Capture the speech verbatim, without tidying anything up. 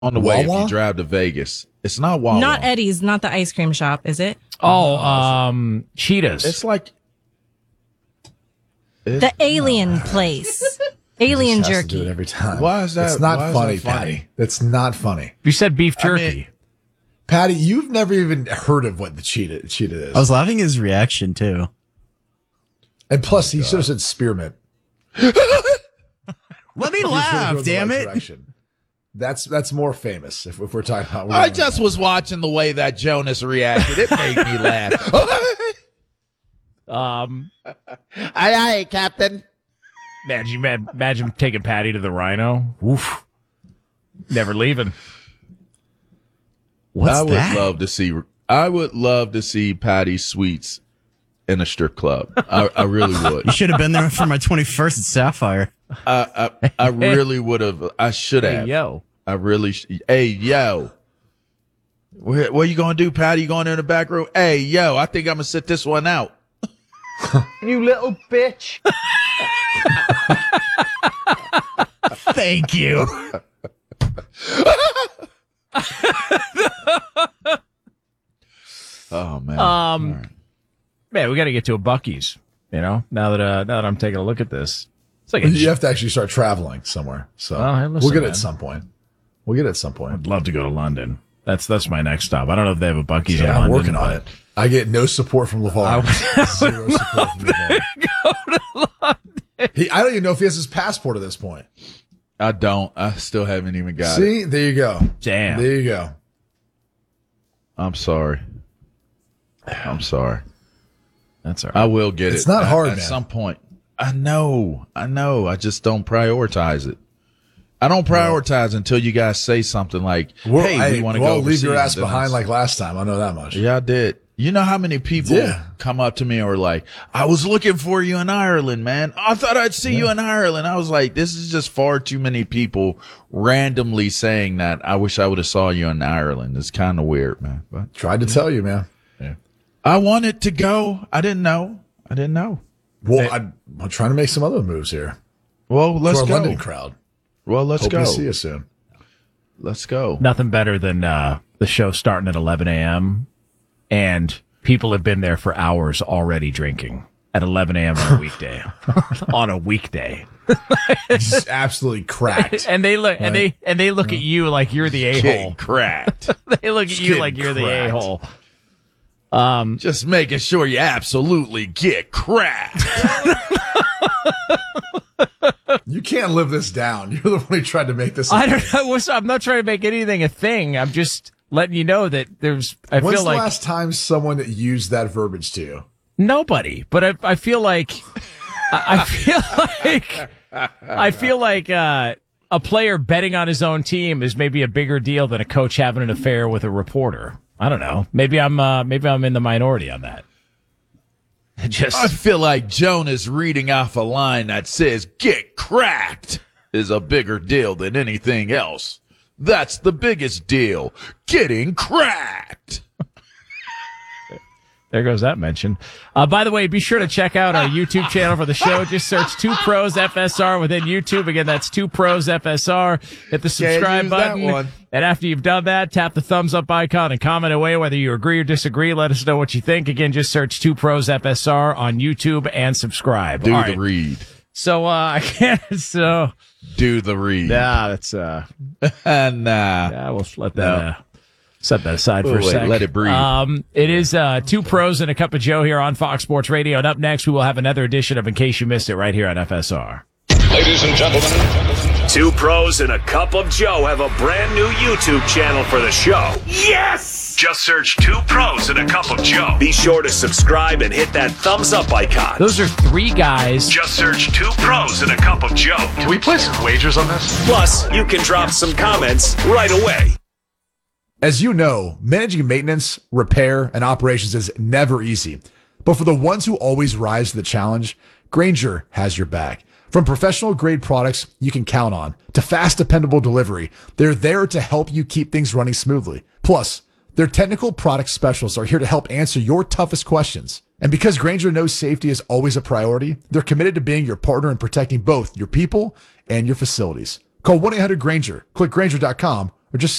on the way Wawa? if you drive to Vegas. It's not Wawa. Not Eddie's, not the ice cream shop, is it? Oh, um, Cheetahs. It's like it's, The alien place. Alien Has to do jerky. it every time. Why is that- It's not why is funny, that funny? Patty. That's not funny. You said beef I jerky. mean- Patty, you've never even heard of what the cheetah cheetah is. I was laughing at his reaction too. and plus, he should have said spearmint. Let me He's really laugh, going the damn right it. direction. That's that's more famous if, if we're talking about. I just was watching the way that Jonas reacted. It made me laugh. Um, aye, aye, Captain. imagine, imagine taking Patty to the Rhino. Oof. Never leaving. What's I would that? love to see. I would love to see Patty Sweets in a strip club. I, I really would. You should have been there for my twenty-first at Sapphire. I, I, I really would have. I should have. Hey, yo. I really. Sh- hey, yo. Where, what you gonna do, Patty? You going in the back room? Hey, yo. I think I'm gonna sit this one out. You little bitch. Thank you. Oh man. Um, All right. Man, we got to get to a Buc-ee's. You know, now that uh, now that I'm taking a look at this, it's like a You have to actually start traveling somewhere. So Well, hey, listen, we'll get it man. at some point. We'll get it at some point. I'd love to go to London. That's that's my next stop. I don't know if they have a Buc-ee's in Yeah, I'm London. working on it. I get no support from LeVar. Zero support from LeVar. He, I don't even know if he has his passport at this point. I don't. I still haven't even got it. See, there you go. Damn. There you go. I'm sorry. I'm sorry. That's all right. I will get It's it. not at- hard, at man. some point. I know. I know. I just don't prioritize it. I don't prioritize until you guys say something like, Well, "Hey, hey, we want to well, go leave your overseas," ass and then behind it's- like last time. I know that much. Yeah, I did. You know how many people Yeah. come up to me and were like, "I was looking for you in Ireland, man. I thought I'd see you in Ireland." I was like, "This is just far too many people randomly saying that. I wish I would have saw you in Ireland." It's kind of weird, man. But Tried to tell you, man. I wanted to go. I didn't know. I didn't know. Well, I, I'm trying to make some other moves here. Well, let's to our go. London crowd. Well, let's Hoping go. to see you soon. Let's go. Nothing better than uh, the show starting at eleven a.m. and people have been there for hours already drinking at eleven a.m. on a weekday. on a weekday. Just absolutely cracked. And they look and Right. they and they look at you like you're the a-hole. Getting cracked. They look at you Getting like you're the cracked. a-hole. Um, Just making sure you absolutely get cracked. You can't live this down. You're the one who tried to make this. a I don't thing. know. What's- I'm not trying to make anything a thing. I'm just letting you know that there's. I When's feel the like last time someone used that verbiage to you? nobody, but I, I feel like I, I feel like I feel like uh, a player betting on his own team is maybe a bigger deal than a coach having an affair with a reporter. I don't know. Maybe I'm uh, maybe I'm in the minority on that. Just I feel like Jonas reading off a line that says "get cracked" is a bigger deal than anything else. That's the biggest deal. Getting cracked. There goes that mention. Uh, by the way, be sure to check out our YouTube channel for the show. Just search Two Pros F S R within YouTube. Again, that's Two Pros F S R. Hit the subscribe use that button. one. And after you've done that, tap the thumbs up icon and comment away whether you agree or disagree. Let us know what you think. Again, just search Two Pros F S R on YouTube and subscribe. Do All the right. read. So, uh, I can't, so, Do the read. nah, that's, uh, nah. yeah, we'll let that, uh, set that aside for We'll a wait, second. let it breathe. Um, it is uh, Two Pros and a Cup of Joe here on Fox Sports Radio. And up next, we will have another edition of In Case You Missed It right here on F S R. Ladies and gentlemen, Two Pros and a Cup of Joe have a brand new YouTube channel for the show. Yes! Just search Two Pros and a Cup of Joe. Be sure to subscribe and hit that thumbs up icon. Those are three guys. Just search Two Pros and a Cup of Joe. can we place some wagers on this? Plus, you can drop some comments right away. As you know, managing maintenance, repair, and operations is never easy. But for the ones who always rise to the challenge, Grainger has your back. From professional grade products you can count on to fast, dependable delivery, they're there to help you keep things running smoothly. Plus, their technical product specialists are here to help answer your toughest questions. And because Grainger knows safety is always a priority, they're committed to being your partner in protecting both your people and your facilities. Call one eight hundred Grainger, click Grainger dot com, or just